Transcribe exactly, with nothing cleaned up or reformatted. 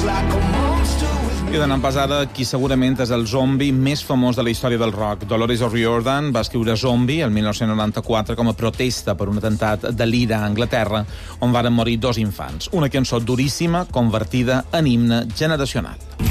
I donant pas ara qui segurament és el zombi més famós de la història del rock. Dolores O'Riordan va escriure Zombie el mil nou-cents noranta-quatre com a protesta per un atemptat de l'ira a Anglaterra on varen morir dos infants. Una cançó duríssima convertida en himne generacional.